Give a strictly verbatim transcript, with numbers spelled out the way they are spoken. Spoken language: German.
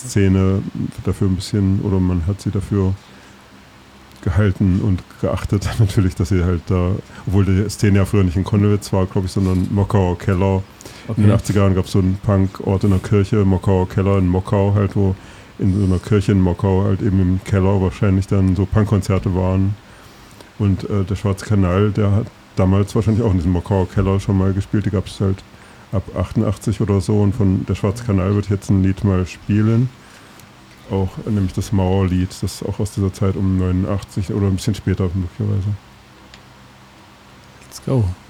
Szene dafür ein bisschen, oder man hat sie dafür gehalten und geachtet, natürlich, dass sie halt da, obwohl die Szene ja früher nicht in Konnewitz war, glaube ich, sondern Mockauer Keller. Okay. In den achtziger Jahren gab es so einen Punk-Ort in der Kirche, Mockauer Keller in Mockau halt, wo in so einer Kirche in Mockau halt eben im Keller wahrscheinlich dann so Punkkonzerte waren. Und äh, der Schwarze Kanal, der hat damals wahrscheinlich auch in diesem Mockauer Keller schon mal gespielt. Die gab es halt ab achtundachtzig oder so. Und von der Schwarze Kanal wird jetzt ein Lied mal spielen. Auch nämlich das Mauerlied, das auch aus dieser Zeit um neunundachtzig oder ein bisschen später möglicherweise. Let's go.